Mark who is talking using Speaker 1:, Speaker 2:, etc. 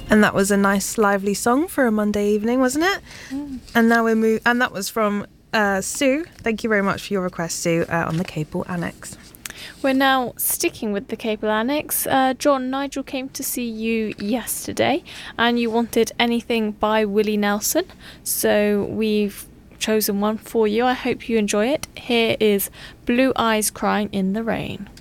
Speaker 1: And that was a nice, lively song for a Monday evening, wasn't it? And now and that was from Sue. Thank you very much for your request, Sue, on the Capel Annex.
Speaker 2: We're now sticking with the Capel Annex. John, Nigel came to see you yesterday, and you wanted Anything by Willie Nelson. So we've chosen one for you. I hope you enjoy it. Here is Blue Eyes Crying in the Rain.